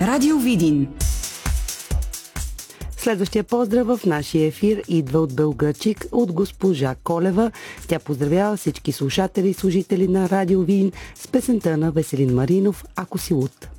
Радио Видин. Следващия поздрав в нашия ефир идва от Белградчик, от госпожа Колева. Тя поздравява всички слушатели и служители на Радио Видин с песента на Веселин Маринов «Ако си луд».